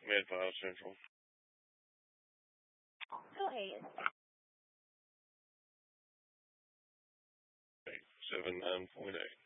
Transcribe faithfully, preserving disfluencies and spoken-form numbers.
Mid-File Central. Go ahead. seven nine point eight.